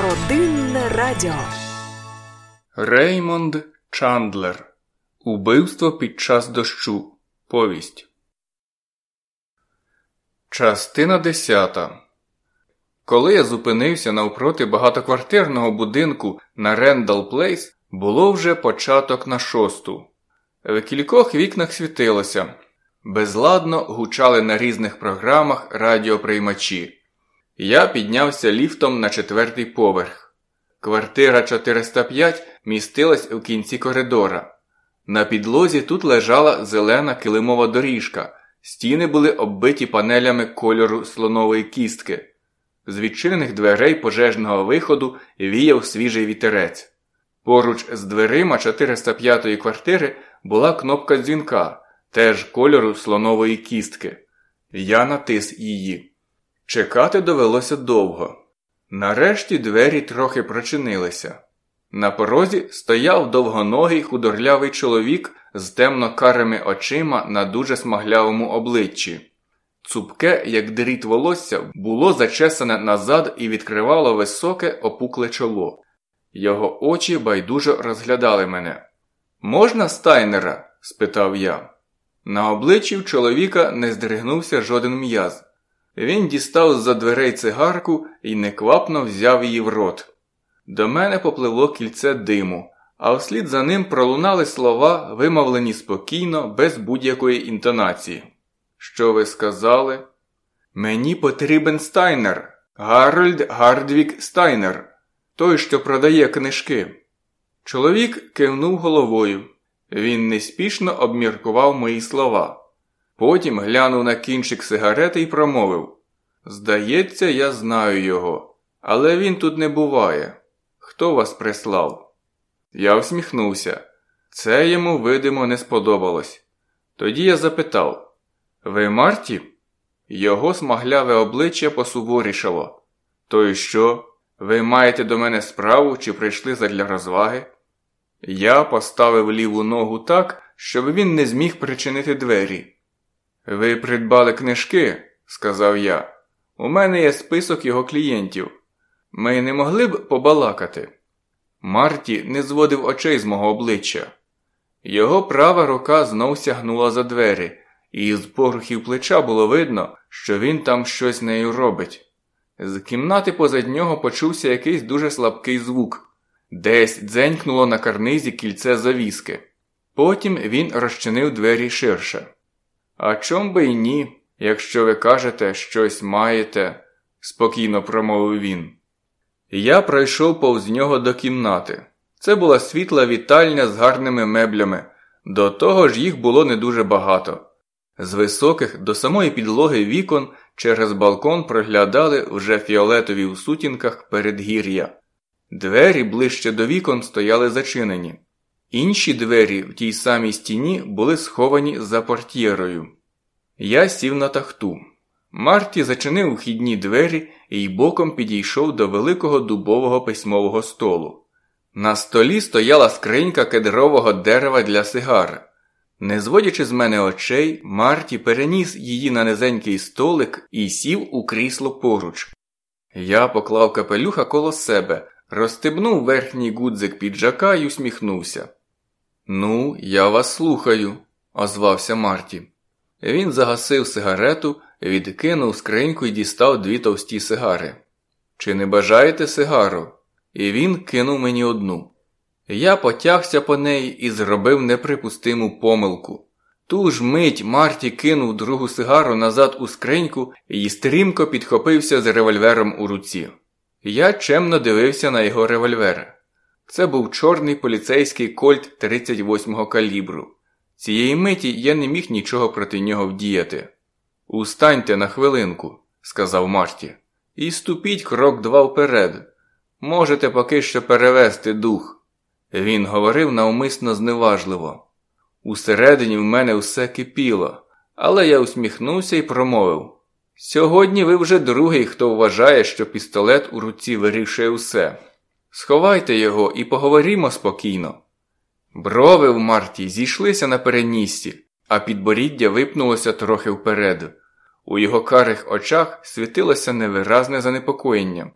Родинне радіо. Реймонд Чандлер. Убивство під час дощу. Повість. Частина 10. Коли я зупинився навпроти багатоквартирного будинку на Рендал Плейс, було вже початок на 6. В кількох вікнах світилося. Безладно гучали на різних програмах радіоприймачі. Я піднявся ліфтом на 4-й поверх. Квартира 405 містилась у кінці коридора. На підлозі тут лежала зелена килимова доріжка. Стіни були оббиті панелями кольору слонової кістки. З відчинених дверей пожежного виходу віяв свіжий вітерець. Поруч з дверима 405-ї квартири була кнопка дзвінка, теж кольору слонової кістки. Я натис її. Чекати довелося довго. Нарешті двері трохи прочинилися. На порозі стояв довгоногий худорлявий чоловік з темно-карими очима на дуже смаглявому обличчі. Цупке, як дріт волосся, було зачесане назад і відкривало високе опукле чоло. Його очі байдуже розглядали мене. «Можна Стайнера?» – спитав я. На обличчі в чоловіка не здригнувся жоден м'яз. Він дістав з-за дверей цигарку і неквапно взяв її в рот. До мене попливло кільце диму, а вслід за ним пролунали слова, вимовлені спокійно, без будь-якої інтонації. «Що ви сказали?» «Мені потрібен Стайнер. Гарольд Гардвік Стайнер. Той, що продає книжки». Чоловік кивнув головою. Він неспішно обміркував мої слова. Потім глянув на кінчик сигарети і промовив: «Здається, я знаю його, але він тут не буває. Хто вас прислав?» Я всміхнувся. Це йому, видимо, не сподобалось. Тоді я запитав: «Ви Марті?» Його смагляве обличчя посуворішало. «То й що? Ви маєте до мене справу чи прийшли задля розваги?» Я поставив ліву ногу так, щоб він не зміг причинити двері. «Ви придбали книжки?» – сказав я. «У мене є список його клієнтів. Ми не могли б побалакати?» Марті не зводив очей з мого обличчя. Його права рука знов сягнула за двері, і з порухів плеча було видно, що він там щось нею робить. З кімнати позад нього почувся якийсь дуже слабкий звук. Десь дзенькнуло на карнизі кільце завіски. Потім він розчинив двері ширше. «А чом би й ні, якщо ви кажете, щось маєте», – спокійно промовив він. Я пройшов повз нього до кімнати. Це була світла вітальня з гарними меблями. До того ж їх було не дуже багато. З високих до самої підлоги вікон через балкон проглядали вже фіолетові в сутінках передгір'я. Двері ближче до вікон стояли зачинені. Інші двері в тій самій стіні були сховані за портьєрою. Я сів на тахту. Марті зачинив вхідні двері і боком підійшов до великого дубового письмового столу. На столі стояла скринька кедрового дерева для сигар. Не зводячи з мене очей, Марті переніс її на низенький столик і сів у крісло поруч. Я поклав капелюха коло себе, розстебнув верхній гудзик піджака й усміхнувся. «Ну, я вас слухаю», – озвався Марті. Він загасив сигарету, відкинув скриньку і дістав 2 товсті сигари. «Чи не бажаєте сигару?» І він кинув мені одну. Я потягся по неї і зробив неприпустиму помилку. Ту ж мить Марті кинув другу сигару назад у скриньку і стрімко підхопився з револьвером у руці. Я чемно дивився на його револьвер. Це був чорний поліцейський кольт 38-го калібру. Цієї миті я не міг нічого проти нього вдіяти. «Устаньте на хвилинку», – сказав Марті, – «і ступіть крок 2 вперед. Можете поки що перевести дух». Він говорив навмисно зневажливо. Усередині в мене все кипіло, але я усміхнувся і промовив: «Сьогодні ви вже другий, хто вважає, що пістолет у руці вирішує все. Сховайте його і поговоримо спокійно». Брови в Марті зійшлися на переніссі, а підборіддя випнулося трохи вперед. У його карих очах світилося невиразне занепокоєння.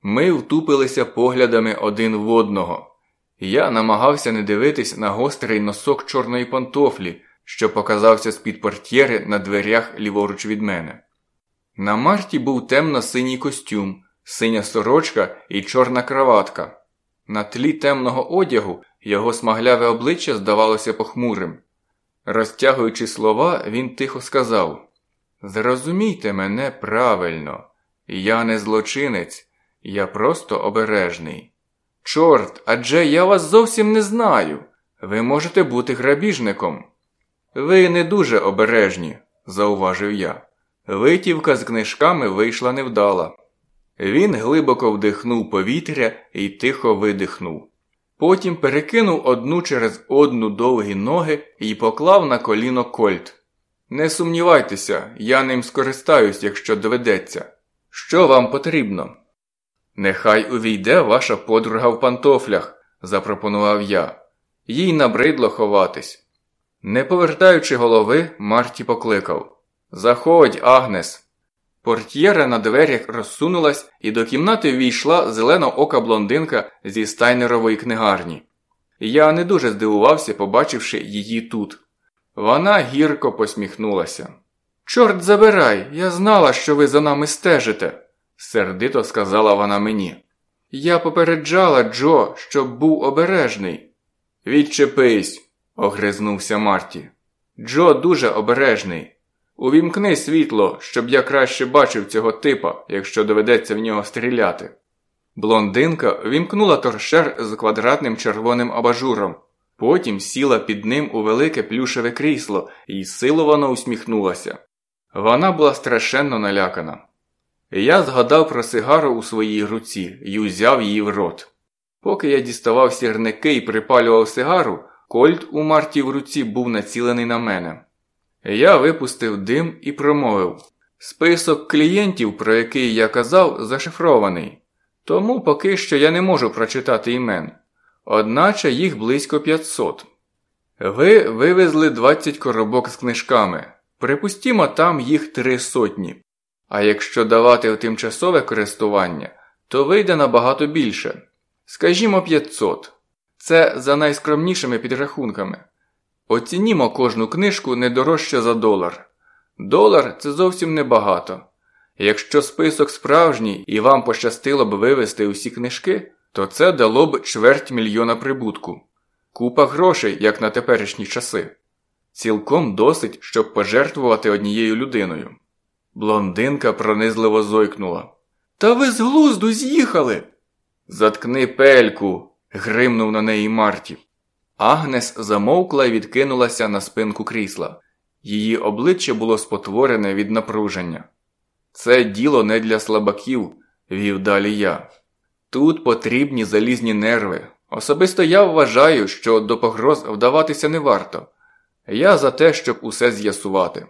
Ми втупилися поглядами один в одного. Я намагався не дивитись на гострий носок чорної пантофлі, що показався з-під портьєри на дверях ліворуч від мене. На Марті був темно-синій костюм, синя сорочка і чорна краватка. На тлі темного одягу його смагляве обличчя здавалося похмурим. Розтягуючи слова, він тихо сказав: «Зрозумійте мене правильно. Я не злочинець, я просто обережний». «Чорт, адже я вас зовсім не знаю. Ви можете бути грабіжником». «Ви не дуже обережні», – зауважив я. Витівка з книжками вийшла невдала. Він глибоко вдихнув повітря і тихо видихнув. Потім перекинув одну через одну довгі ноги і поклав на коліно кольт. «Не сумнівайтеся, я ним скористаюсь, якщо доведеться. Що вам потрібно?» «Нехай увійде ваша подруга в пантофлях», – запропонував я. Їй набридло ховатись. Не повертаючи голови, Марті покликав: «Заходь, Агнес!» Портьєра на дверях розсунулась, і до кімнати ввійшла зеленоока блондинка зі стайнерової книгарні. Я не дуже здивувався, побачивши її тут. Вона гірко посміхнулася. «Чорт забирай, я знала, що ви за нами стежите», – сердито сказала вона мені. «Я попереджала Джо, щоб був обережний». «Відчепись», – огризнувся Марті. «Джо дуже обережний. Увімкни світло, щоб я краще бачив цього типа, якщо доведеться в нього стріляти». Блондинка вімкнула торшер з квадратним червоним абажуром. Потім сіла під ним у велике плюшеве крісло і силовано усміхнулася. Вона була страшенно налякана. Я згадав про сигару у своїй руці і узяв її в рот. Поки я діставав сірники і припалював сигару, кольт у Марті в руці був націлений на мене. Я випустив дим і промовив: «Список клієнтів, про який я казав, зашифрований. Тому поки що я не можу прочитати імен. Одначе їх близько 500. Ви вивезли 20 коробок з книжками. Припустімо, там їх 300. А якщо давати в тимчасове користування, то вийде набагато більше. Скажімо 500. Це за найскромнішими підрахунками. Оцінімо кожну книжку не дорожче за $1. $1 – це зовсім небагато. Якщо список справжній і вам пощастило б вивезти усі книжки, то це дало б $250 000 прибутку. Купа грошей, як на теперішні часи. Цілком досить, щоб пожертвувати однією людиною. Блондинка пронизливо зойкнула. «Та ви з глузду з'їхали!» «Заткни пельку!» – гримнув на неї Марті. Агнес замовкла і відкинулася на спинку крісла. Її обличчя було спотворене від напруження. «Це діло не для слабаків», – вів далі я. «Тут потрібні залізні нерви. Особисто я вважаю, що до погроз вдаватися не варто. Я за те, щоб усе з'ясувати».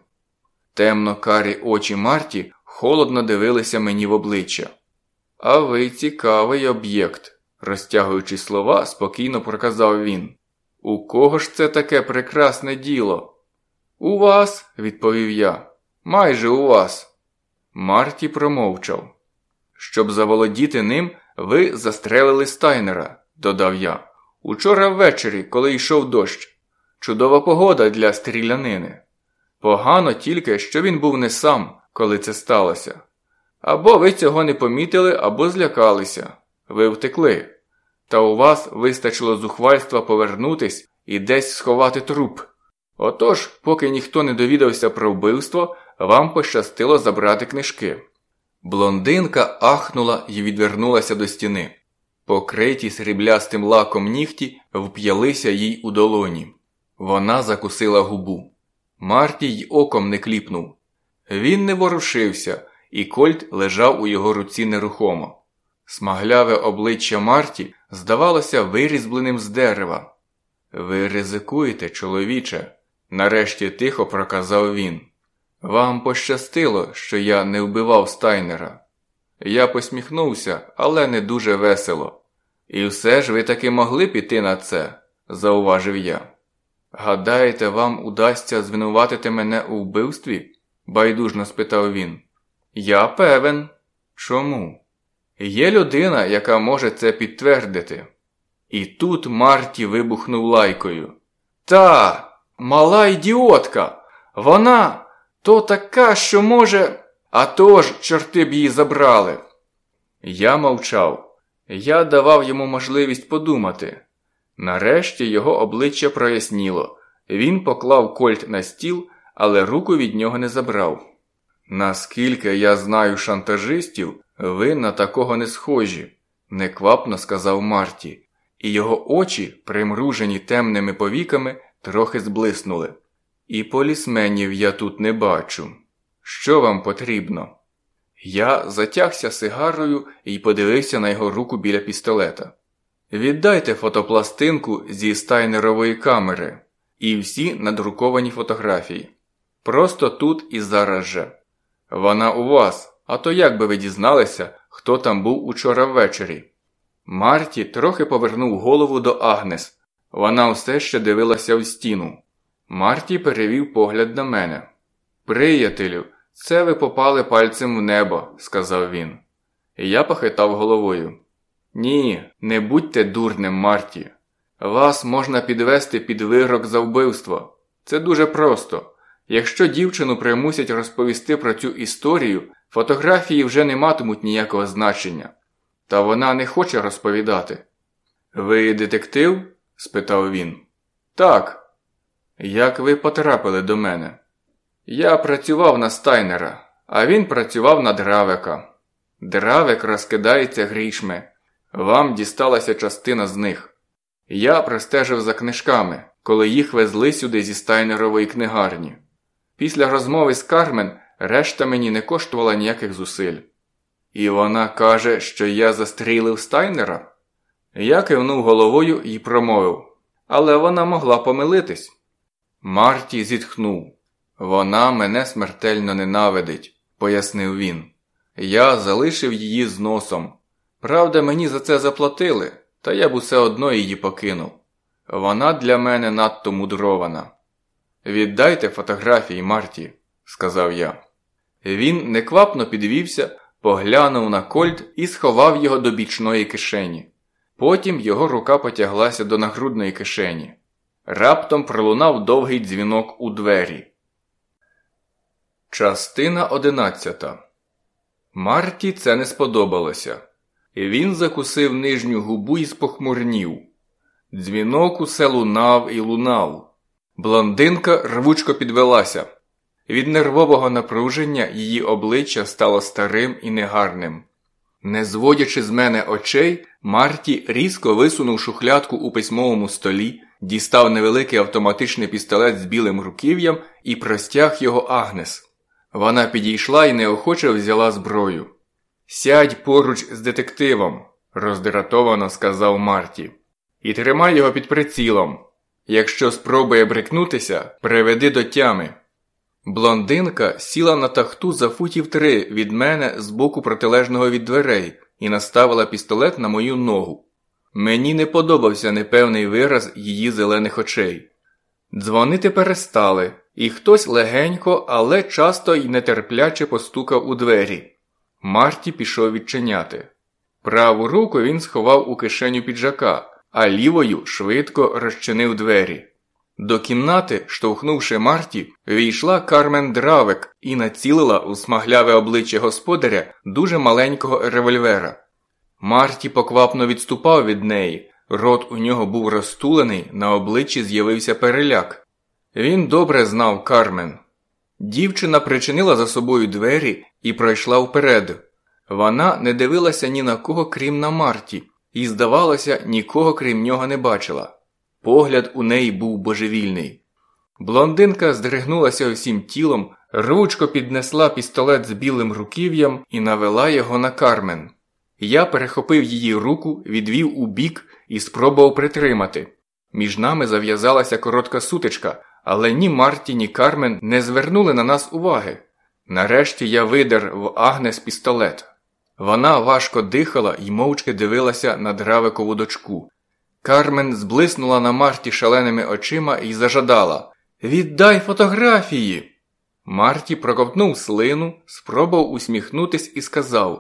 Темно-карі очі Марті холодно дивилися мені в обличчя. «А ви цікавий об'єкт», – розтягуючи слова, спокійно проказав він. «У кого ж це таке прекрасне діло?» «У вас», – відповів я. «Майже у вас». Марті промовчав. «Щоб заволодіти ним, ви застрелили Стайнера», – додав я. «Учора ввечері, коли йшов дощ. Чудова погода для стрілянини. Погано тільки, що він був не сам, коли це сталося. Або ви цього не помітили, або злякалися. Ви втекли. Та у вас вистачило зухвальства повернутись і десь сховати труп. Отож, поки ніхто не довідався про вбивство, вам пощастило забрати книжки». Блондинка ахнула і відвернулася до стіни. Покриті сріблястим лаком нігті вп'ялися їй у долоні. Вона закусила губу. Марті й оком не кліпнув. Він не ворушився, і кольт лежав у його руці нерухомо. Смагляве обличчя Марті здавалося вирізбленим з дерева. «Ви ризикуєте, чоловіче», – нарешті тихо проказав він. «Вам пощастило, що я не вбивав Стайнера». Я посміхнувся, але не дуже весело. «І все ж ви таки могли піти на це», – зауважив я. «Гадаєте, вам удасться звинуватити мене у вбивстві?» – байдужно спитав він. «Я певен». «Чому?» Є людина, яка може це підтвердити. І тут Марті вибухнув лайкою. Та, мала ідіотка! Вона то така, що може... А то ж, чорти б її забрали. Я мовчав. Я давав йому можливість подумати. Нарешті його обличчя проясніло. Він поклав кольт на стіл, але руку від нього не забрав. Наскільки я знаю шантажистів, ви на такого не схожі, неквапно сказав Марті, і його очі, примружені темними повіками, трохи зблиснули. І полісменів я тут не бачу. Що вам потрібно? Я затягся сигарою і подивився на його руку біля пістолета. Віддайте фотопластинку зі стайнерової камери і всі надруковані фотографії. Просто тут і зараз же. Вона у вас, а то як би ви дізналися, хто там був учора ввечері? Марті трохи повернув голову до Агнес. Вона все ще дивилася в стіну. Марті перевів погляд на мене. «Приятелю, це ви попали пальцем в небо», – сказав він. Я похитав головою. «Ні, не будьте дурним, Марті. Вас можна підвести під вирок за вбивство. Це дуже просто. Якщо дівчину примусять розповісти про цю історію, фотографії вже не матимуть ніякого значення. Та вона не хоче розповідати». «Ви детектив?» – спитав він. «Так». «Як ви потрапили до мене?» «Я працював на Стайнера, а він працював на Дравека. Дравек розкидається грішми. Вам дісталася частина з них. Я простежив за книжками, коли їх везли сюди зі Стайнерової книгарні. Після розмови з Кармен решта мені не коштувала ніяких зусиль. І вона каже, що я застрілив Стайнера?» Я кивнув головою і промовив. Але вона могла помилитись. Марті зітхнув. «Вона мене смертельно ненавидить», – пояснив він. «Я залишив її з носом. Правда, мені за це заплатили, та я б усе одно її покинув. Вона для мене надто мудрована». «Віддайте фотографії, Марті», – сказав я. Він неквапно підвівся, поглянув на кольт і сховав його до бічної кишені. Потім його рука потяглася до нагрудної кишені. Раптом пролунав довгий дзвінок у двері. Частина 11. Марті це не сподобалося. Він закусив нижню губу і спохмурнів. Дзвінок усе лунав і лунав. Блондинка рвучко підвелася. Від нервового напруження її обличчя стало старим і негарним. Не зводячи з мене очей, Марті різко висунув шухлядку у письмовому столі, дістав невеликий автоматичний пістолет з білим руків'ям і простяг його Агнес. Вона підійшла і неохоче взяла зброю. «Сядь поруч з детективом», – роздратовано сказав Марті. «І тримай його під прицілом. Якщо спробує брикнутися, приведи до тями». Блондинка сіла на тахту за футів 3 від мене з боку протилежного від дверей і наставила пістолет на мою ногу. Мені не подобався непевний вираз її зелених очей. Дзвонити перестали, і хтось легенько, але часто й нетерпляче постукав у двері. Марті пішов відчиняти. Праву руку він сховав у кишеню піджака, а лівою швидко розчинив двері. До кімнати, штовхнувши Марті, війшла Кармен Дравек і націлила у смагляве обличчя господаря дуже маленького револьвера. Марті поквапно відступав від неї, рот у нього був розтулений, на обличчі з'явився переляк. Він добре знав Кармен. Дівчина причинила за собою двері і пройшла вперед. Вона не дивилася ні на кого, крім на Марті, і, здавалося, нікого крім нього не бачила. Погляд у неї був божевільний. Блондинка здригнулася всім тілом, рвучко піднесла пістолет з білим руків'ям і навела його на Кармен. Я перехопив її руку, відвів у бік і спробував притримати. Між нами зав'язалася коротка сутичка, але ні Марті, ні Кармен не звернули на нас уваги. Нарешті я видер в Агнес пістолет. Вона важко дихала і мовчки дивилася на Дравекову дочку. Кармен зблиснула на Марті шаленими очима і зажадала: «Віддай фотографії!» Марті проковтнув слину, спробував усміхнутись і сказав: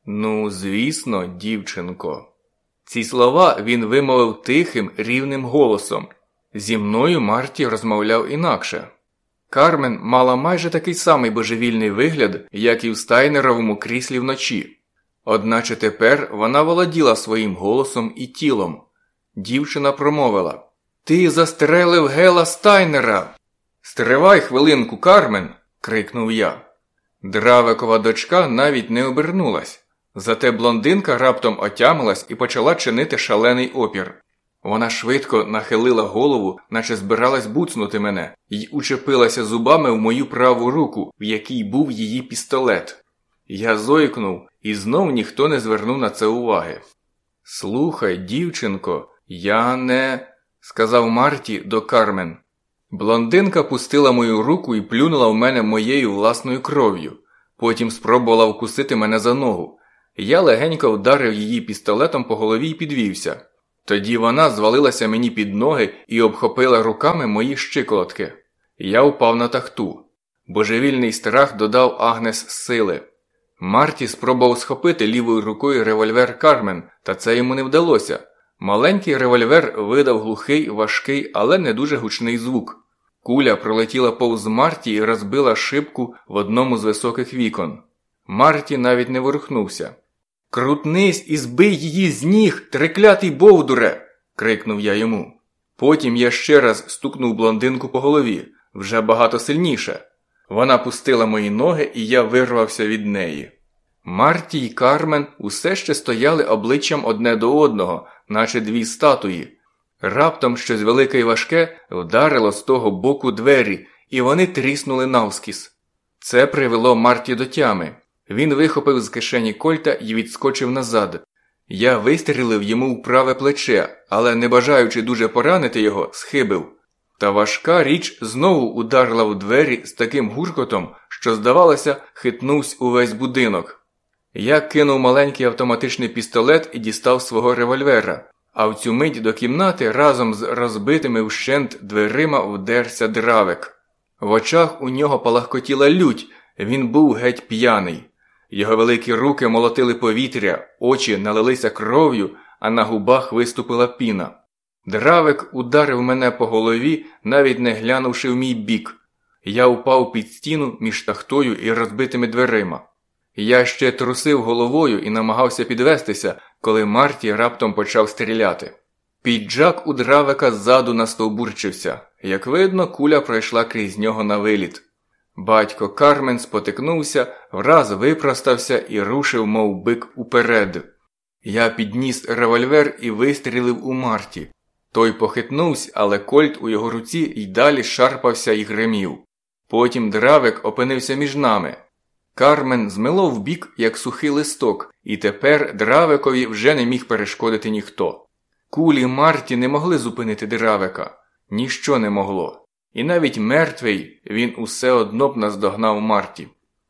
Ну, звісно, дівчинко. Ці слова він вимовив тихим, рівним голосом. Зі мною Марті розмовляв інакше. Кармен мала майже такий самий божевільний вигляд, як і в стайнеровому кріслі вночі. Одначе тепер вона володіла своїм голосом і тілом. Дівчина промовила: «Ти застрелив Гела Стайнера!» «Стривай хвилинку, Кармен!» – крикнув я. Дравекова дочка навіть не обернулась. Зате блондинка раптом отямилась і почала чинити шалений опір. Вона швидко нахилила голову, наче збиралась буцнути мене, й учепилася зубами в мою праву руку, в якій був її пістолет. Я зойкнув, і знов ніхто не звернув на це уваги. «Слухай, дівчинко, я не...» – сказав Марті до Кармен. Блондинка пустила мою руку і плюнула в мене моєю власною кров'ю. Потім спробувала вкусити мене за ногу. Я легенько вдарив її пістолетом по голові і підвівся. Тоді вона звалилася мені під ноги і обхопила руками мої щиколотки. Я упав на тахту. Божевільний страх додав Агнес сили. Марті спробував схопити лівою рукою револьвер Кармен, та це йому не вдалося. Маленький револьвер видав глухий, важкий, але не дуже гучний звук. Куля пролетіла повз Марті і розбила шибку в одному з високих вікон. Марті навіть не ворухнувся. «Крутнись і збий її з ніг, триклятий бовдуре!» – крикнув я йому. Потім я ще раз стукнув блондинку по голові, вже багато сильніше. Вона пустила мої ноги, і я вирвався від неї. Марті й Кармен усе ще стояли обличчям одне до одного, наче дві статуї. Раптом щось велике й важке вдарило з того боку двері, і вони тріснули навскіз. Це привело Марті до тями. Він вихопив з кишені кольта і відскочив назад. Я вистрілив йому в праве плече, але, не бажаючи дуже поранити його, схибив. Та важка річ знову ударила в двері з таким гуркотом, що, здавалося, хитнувся увесь будинок. Я кинув маленький автоматичний пістолет і дістав свого револьвера, а в цю мить до кімнати разом з розбитими вщент дверима вдерся Дравек. В очах у нього палахкотіла лють, він був геть п'яний. Його великі руки молотили повітря, очі налилися кров'ю, а на губах виступила піна. Дравек ударив мене по голові, навіть не глянувши в мій бік. Я упав під стіну між тахтою і розбитими дверима. Я ще трусив головою і намагався підвестися, коли Марті раптом почав стріляти. Піджак у Дравека ззаду настовбурчився. Як видно, куля пройшла крізь нього на виліт. Батько Кармен спотикнувся, враз випростався і рушив, мов бик, уперед. Я підніс револьвер і вистрілив у Марті. Той похитнувся, але кольт у його руці й далі шарпався і гримів. Потім Дравек опинився між нами. Кармен змело вбік, як сухий листок, і тепер Дравекові вже не міг перешкодити ніхто. Кулі Марті не могли зупинити Дравека. Ніщо не могло. І навіть мертвий він усе одно б наздогнав Марті.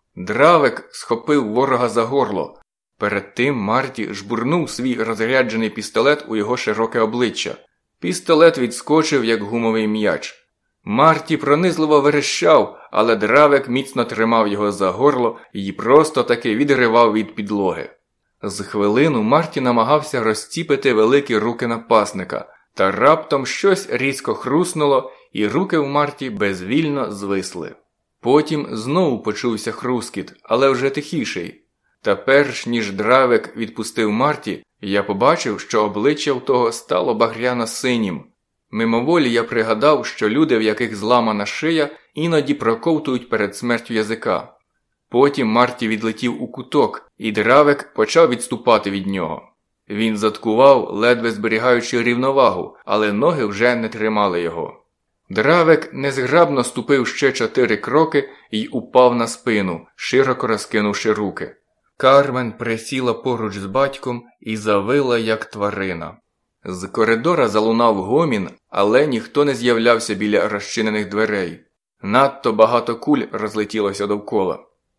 Дравек схопив ворога за горло. Перед тим Марті жбурнув свій розряджений пістолет у його широке обличчя. Пістолет відскочив, як гумовий м'яч. Марті пронизливо верещав, але Дравек міцно тримав його за горло і просто таки відривав від підлоги. З хвилину Марті намагався розціпити великі руки напасника, та раптом щось різко хруснуло, і руки в Марті безвільно звисли. Потім знову почувся хрускіт, але вже тихіший. Та перш ніж Дравек відпустив Марті, я побачив, що обличчя в того стало багряно-синім. Мимоволі я пригадав, що люди, в яких зламана шия, іноді проковтують перед смертю язика. Потім Марті відлетів у куток, і Дравек почав відступати від нього. Він заткував, ледве зберігаючи рівновагу, але ноги вже не тримали його. Дравек незграбно ступив ще 4 кроки й упав на спину, широко розкинувши руки. Кармен присіла поруч з батьком і завила, як тварина. З коридора залунав гомін, але ніхто не з'являвся біля розчинених дверей. Надто багато куль розлетілося довкола.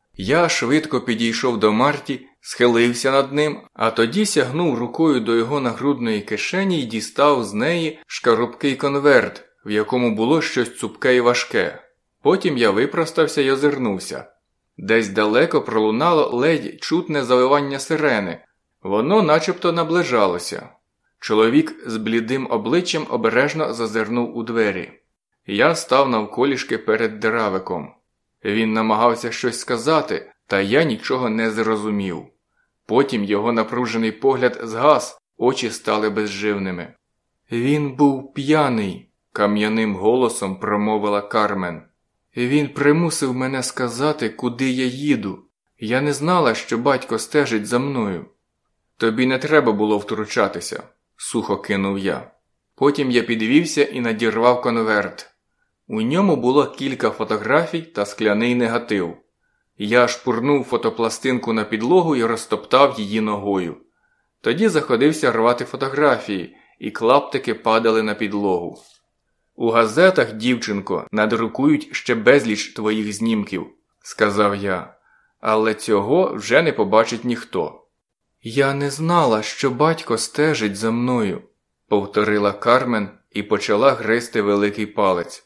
Я швидко підійшов до Марті, схилився над ним, а тоді сягнув рукою до його нагрудної кишені й дістав з неї шкарубкий конверт, в якому було щось цупке і важке. Потім я випростався й озирнувся. Десь далеко пролунало ледь чутне завивання сирени. Воно начебто наближалося. Чоловік з блідим обличчям обережно зазирнув у двері. Я став навколішки перед Дравиком. Він намагався щось сказати, та я нічого не зрозумів. Потім його напружений погляд згас, очі стали безживними. «Він був п'яний», – кам'яним голосом промовила Кармен. «Він примусив мене сказати, куди я їду. Я не знала, що батько стежить за мною». «Тобі не треба було втручатися», – сухо кинув я. Потім я підвівся і надірвав конверт. У ньому було кілька фотографій та скляний негатив. Я шпурнув фотопластинку на підлогу і розтоптав її ногою. Тоді заходився рвати фотографії, і клаптики падали на підлогу. «У газетах, дівчинко, надрукують ще безліч твоїх знімків», – сказав я. «Але цього вже не побачить ніхто». «Я не знала, що батько стежить за мною», – повторила Кармен і почала гризти великий палець.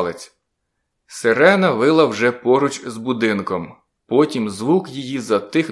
Сирена вила вже поруч з будинком. Потім звук її затих